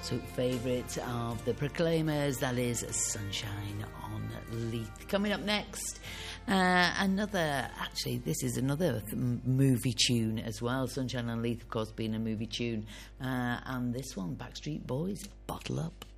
absolute favourite of the Proclaimers. That is Sunshine on Leith. Coming up next, this is another movie tune as well. Sunshine on Leith, of course, being a movie tune. And this one, Backstreet Boys, Bottle Up.